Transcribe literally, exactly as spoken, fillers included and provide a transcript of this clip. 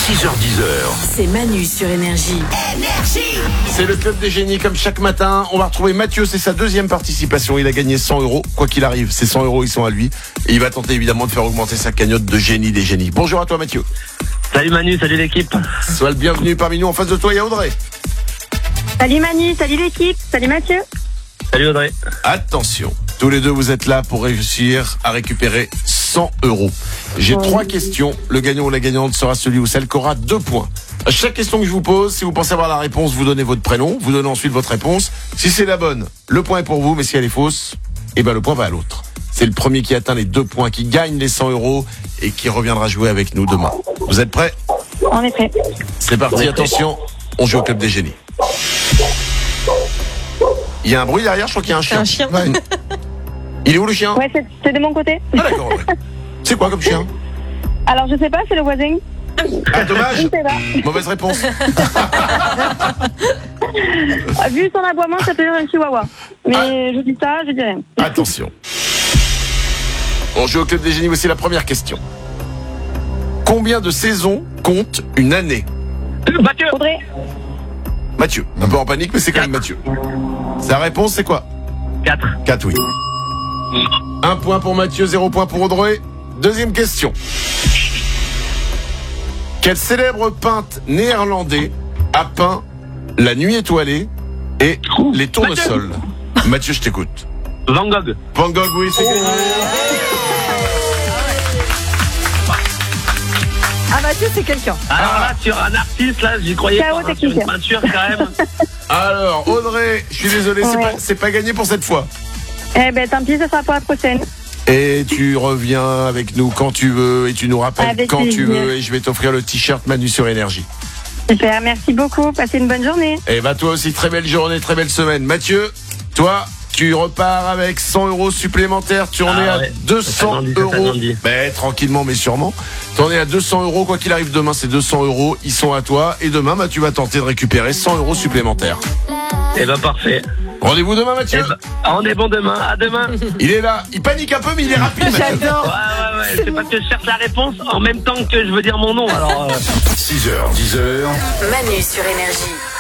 six heures dix. C'est Manu sur Énergie. Énergie. C'est le club des génies comme chaque matin. On va retrouver Mathieu, c'est sa deuxième participation. Il a gagné cent euros. Quoi qu'il arrive, ces cent euros, ils sont à lui. Et il va tenter évidemment de faire augmenter sa cagnotte de génie des génies. Bonjour à toi Mathieu. Salut Manu, salut l'équipe. Sois le bienvenu parmi nous. En face de toi, il y a Audrey. Salut Manu, salut l'équipe, salut Mathieu. Salut Audrey. Attention, tous les deux vous êtes là pour réussir à récupérer cent euros. J'ai Oui. trois questions. Le gagnant ou la gagnante sera celui ou celle qui aura deux points. À chaque question que je vous pose, si vous pensez avoir la réponse, vous donnez votre prénom, vous donnez ensuite votre réponse. Si c'est la bonne, le point est pour vous, mais si elle est fausse, eh ben le point va à l'autre. C'est le premier qui atteint les deux points, qui gagne les cent euros et qui reviendra jouer avec nous demain. Vous êtes prêts ? On est prêts. C'est parti, attention, on joue au club des génies. Il y a un bruit derrière, je crois qu'il y a un chien. Un chien. Ouais. Il est où le chien ? Ouais, c'est, c'est de mon côté. Ah d'accord, ouais. C'est quoi comme chien ? Alors, je sais pas, c'est le voisin. Ah Je dommage, sais pas. mauvaise réponse. Ah, Vu son aboiement, ça peut être un chihuahua. Mais Ah. je dis ça, je dis rien. Attention. On joue au club des génies, voici la première question. Combien de saisons compte une année ? Mathieu. Audrey, Mathieu, un peu en panique, mais c'est quand même Mathieu. Sa réponse, c'est quoi ? quatre. quatre, oui. Un point pour Mathieu, zéro point pour Audrey. Deuxième question. Quel célèbre peintre néerlandais a peint La Nuit étoilée et Les tournesols ? Mathieu, je t'écoute. Van Gogh. Van Gogh, oui, c'est gagné. Ah Mathieu, c'est quelqu'un. Alors là, sur un artiste, là, j'y croyais Ciao, pas. hein, sur une technicien. peinture, quand même. Alors, Audrey, je suis désolé, c'est Ouais. pas, c'est pas gagné pour cette fois. eh ben tant pis, ce sera pour la prochaine. Et tu reviens avec nous quand tu veux et tu nous rappelles Avec quand tu plaisir. veux et je vais t'offrir le t-shirt Manu sur Énergie. Super, merci beaucoup. Passez une bonne journée. Et bah toi aussi, très belle journée, très belle semaine. Mathieu, toi, tu repars avec cent euros supplémentaires. Tu en Ah es à ouais. deux Ça cents grandit, ça euros. grandit. Ben, tranquillement mais sûrement. Tu en es à deux cents euros. Quoi qu'il arrive demain, c'est deux cents euros. Ils sont à toi. Et demain, bah, tu vas tenter de récupérer cent euros supplémentaires. Eh ben, parfait. Rendez-vous demain, Mathieu. Eh ben, on est bon demain. À demain. Ouais, Il est là. Il panique un peu, mais il est rapide, Mathieu. J'adore. ouais, ouais. C'est parce que je cherche la réponse en même temps que je veux dire mon nom. Alors, euh... six heures dix. Manu sur Énergie.